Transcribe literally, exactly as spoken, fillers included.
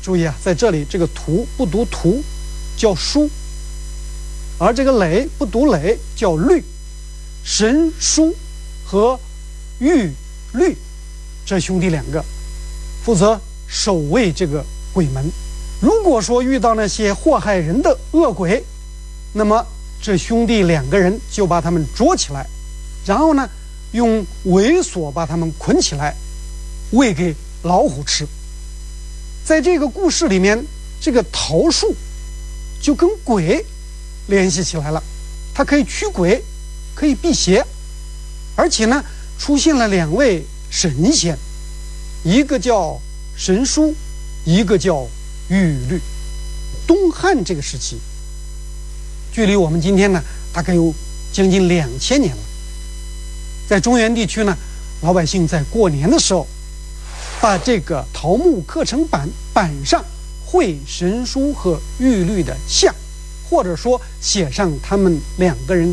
注意啊，在这里这个图不读图叫书，而这个累不读累叫律。神书和玉律这兄弟两个负责守卫这个鬼门。如果说遇到那些祸害人的恶鬼，那么这兄弟两个人就把他们捉起来，然后呢用猥琐把他们捆起来，喂给老虎吃。在这个故事里面，这个桃树就跟鬼联系起来了，它可以驱鬼，可以辟邪，而且呢出现了两位神仙，一个叫神书，一个叫玉律。东汉这个时期距离我们今天呢大概有将近两千年了。在中原地区呢，老百姓在过年的时候把这个桃木刻成板，板上绘神书和玉律的像，或者说写上他们两个人的